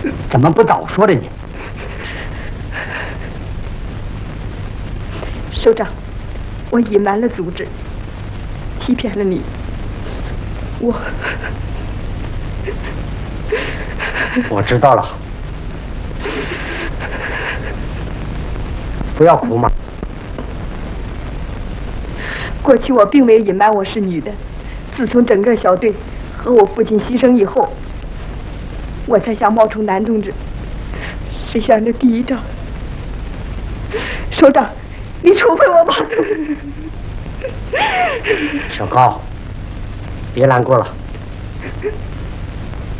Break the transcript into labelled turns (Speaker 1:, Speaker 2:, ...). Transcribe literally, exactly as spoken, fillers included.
Speaker 1: 怎么不早说的呢？
Speaker 2: 首长，我隐瞒了组织，欺骗了你，我
Speaker 1: 我知道了，不要哭嘛。
Speaker 2: 过去我并没有隐瞒我是女的，自从整个小队和我父亲牺牲以后，我才想冒充男同志。谁想这第一仗，首长，你处分我吧。
Speaker 1: 小高，别难过了。